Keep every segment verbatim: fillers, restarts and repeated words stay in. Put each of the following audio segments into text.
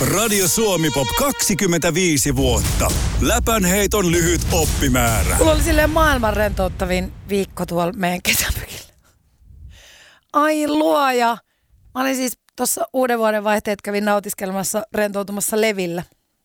Radio Suomi-pop kaksikymmentäviisi vuotta. Läpänheiton lyhyt oppimäärä. Mulla oli silleen maailman rentouttavin viikko tuolla meidän kesämökillä. Ai luoja. Mä olin siis tuossa uuden vuoden vaihteet kävin nautiskelmassa, rentoutumassa Levillä.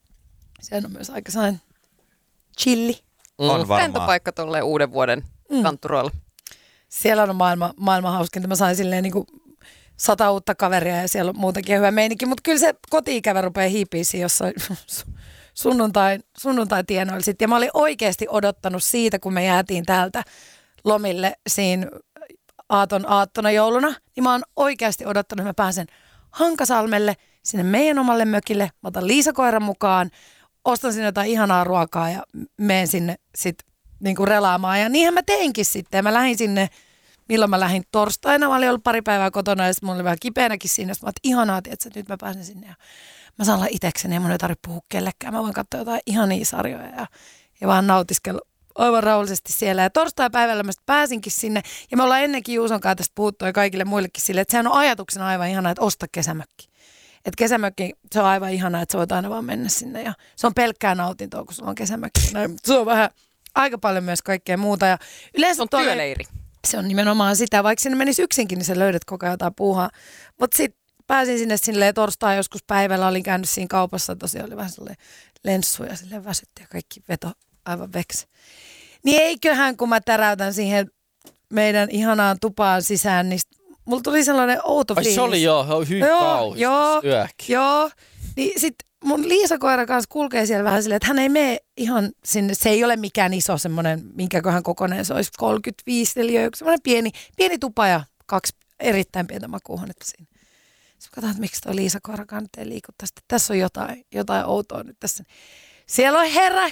Se on myös aika sellainen chilli. Mm. On varmaan. Rentopaikka tolleen uuden vuoden mm. kantturoilla. Siellä on maailma, maailman hauskinta. Mä sain silleen niinku sata uutta kaveria ja siellä on muutenkin hyvä meininki. Mutta kyllä se koti-ikävä rupeaa hiipiä siinä jossain sunnuntai, sunnuntai-tienoilla sitten. Ja mä olin oikeasti odottanut siitä, kun me jäätiin täältä lomille siinä aaton aattona jouluna. Niin mä oon oikeasti odottanut, että mä pääsen Hankasalmelle sinne meidän omalle mökille. Mä otan Liisa-koiran mukaan, ostan sinne jotain ihanaa ruokaa ja menen sinne sitten niinku relaamaan. Ja niinhän mä teinkin sitten. Mä lähdin sinne, milloin mä lähdin torstaina. Mä olin ollut pari päivää kotona ja sitten mulla oli vähän kipeänäkin siinä. Sitten mä oon, ihanaa, että nyt mä pääsen sinne. Ja mä saan olla itekseni ja mun ei tarvitse puhua kellekään. Mä voin katsoa jotain ihania sarjoja ja, ja vaan nautiskella aivan rauhallisesti siellä. Ja torstai-päivällä mä pääsinkin sinne. Ja me ollaan ennenkin Juuson kanssa tästä puhuttu ja kaikille muillekin sille, että sehän on ajatuksena aivan ihanaa, että osta kesämökki. Että kesämökki, se on aivan ihanaa, että sä voit aina vaan mennä sinne. Ja se on pelkkää nautintoa, kun sulla on kesämökki. Se on vähän aika paljon myös kaikkea muuta. Ja yleensä se on toi, työleiri. Se on nimenomaan sitä. Vaikka sinne menisi yksinkin, niin sä löydät koko ajan jotain puuhaa. Mutta sitten pääsin sinne silleen torstai joskus päivällä. Olin käynyt siinä kaupassa. Tosiaan oli vähän sellainen lenssu ja silleen väsytti ja kaikki veto aivan veksi. Niin eiköhän, kun mä täräytän siihen meidän ihanaan tupaan sisään, niin mulla tuli sellainen outo fiilis. Ai se oli joo, hyvin kauhistus joo, yökin. Joo, niin sit mun Liisa-koira kanssa kulkee siellä vähän silleen, että hän ei mene ihan sinne, se ei ole mikään iso semmoinen, minkäköhän kokoinen se olisi, kolmekymmentäviisi neliötä, semmoinen pieni, pieni tupa ja kaksi erittäin pientä makuuhuonetta siinä. Sitten katsotaan, että miksi toi Liisa-koirakaan nyt ei liiku tästä. Tässä on jotain, jotain outoa nyt tässä. Siellä on herra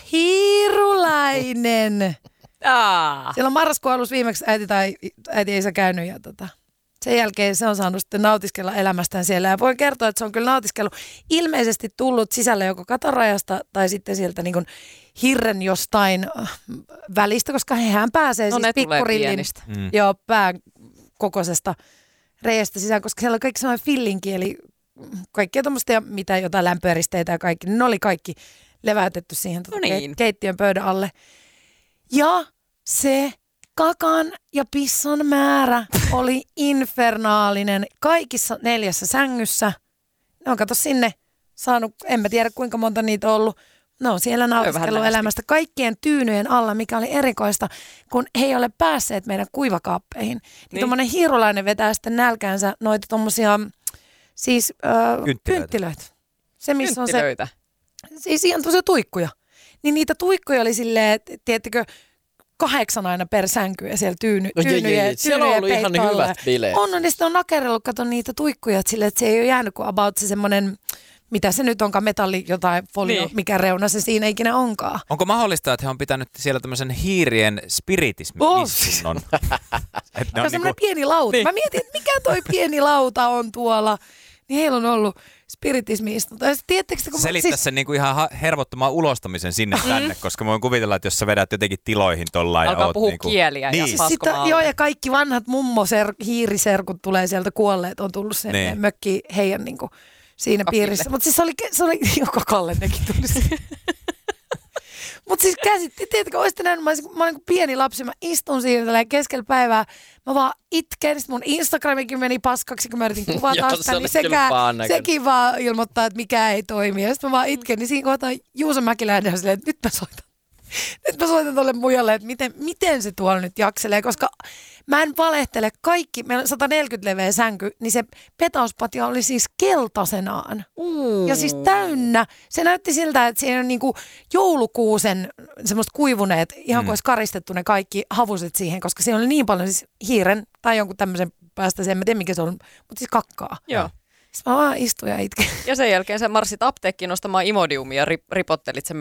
Hiirulainen. Siellä on marraskuun alussa viimeksi äiti tai äiti ei saa käynyt ja tota, sen jälkeen se on saanut sitten nautiskella elämästään siellä. Ja voin kertoa, että se on kyllä nautiskellut ilmeisesti tullut sisälle joko katorajasta tai sitten sieltä niin kuin hirren jostain välistä, koska hehän pääsee no, siis pikkurillin mm. joo, pään kokoisesta reiästä sisään, koska siellä on kaikki sellainen fillinki, eli kaikkia tuommoista, mitä jotain lämpöeristeitä ja kaikki, niin ne oli kaikki leväytetty siihen no niin. keittiön pöydän alle. Ja se kakan ja pissan määrä oli infernaalinen kaikissa neljässä sängyssä. Ne on kato sinne saanut, en mä tiedä kuinka monta niitä on ollut. Ne on siellä nautiskellut elämästä kaikkien tyynyjen alla, mikä oli erikoista, kun he ei ole päässeet meidän kuivakaappeihin. Niin, niin. Tuommoinen hiirulainen vetää sitten nälkäänsä noita tommosia, siis äh, kynttilöitä. Se, missä kynttilöitä? On se, siis ihan tosiaan tuikkuja. Niin niitä tuikkuja oli silleen, tiedättekö, kahdeksan aina per sänky ja siellä tyyny, no, tyynyjä, je, je, je. Siellä on ollut ihan niin hyvät bileet. On, niin sitten on nakerellut, kato niitä tuikkuja, että, sille, että se ei ole jäänyt kuin about se semmoinen, mitä se nyt onkaan, metalli, jotain folio, niin. Mikä reuna se siinä ikinä onkaan. Onko mahdollista, että he on pitänyt siellä tämmöisen hiirien spiritismi-istunnon? Oh. Se on semmoinen niinku pieni lauta. Niin. Mä mietin, että mikä toi pieni lauta on tuolla. Niin heillä on ollut spiritismi-istunto. Selittää siis sen niinku ihan hervottoman ulostamisen sinne tänne, koska mä voin kuvitella, että jos sä vedät jotenkin tiloihin tollain. Alkaa puhua niinku kieliä niin. Ja siis sitä, joo, ja kaikki vanhat mummo-hiiriserkut tulee sieltä kuolleet, on tullut sen niin. Mökki heidän niinku siinä Kakille. Piirissä. Mutta siis se oli, se oli joka Kallennekin tuli. Mutta siis käsitti, tiedätkö, olisitte nähnyt, mä olin, mä olin pieni lapsi, mä istun siinä keskellä päivää, mä vaan itken, sit mun Instagramikin meni paskaksi, kun mä yritin kuvata sitä, niin sekä, sekin vaan ilmoittaa, että mikä ei toimi. Ja sitten mä vaan itken, niin siinä kohtaa Juuso Mäkiläinen on silleen, että nyt mä soitan. Nyt mä soitan tolle mujalle, että miten, miten se tuolla nyt jakselee, koska mä en valehtele. Kaikki, meillä on sata neljäkymmentä leveä sänky, niin se petauspatja oli siis keltaisenaan. Mm. Ja siis täynnä. Se näytti siltä, että siinä on niinku joulukuusen semmoista kuivuneet, ihan mm. kuin olisi karistettu ne kaikki havuset siihen, koska siinä oli niin paljon siis hiiren tai jonkun tämmöisen päästä, en tiedä mikä se on, mutta siis kakkaa. Joo. Sitten mä vaan istuin ja itken. Ja sen jälkeen sä marssit apteekkiin nostamaan Imodiumia ja ripottelit sen